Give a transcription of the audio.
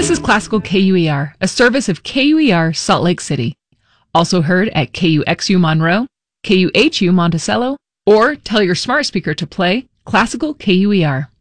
This is Classical KUER, a service of KUER Salt Lake City. Also heard at KUXU Monroe, KUHU Monticello, or tell your smart speaker to play Classical KUER.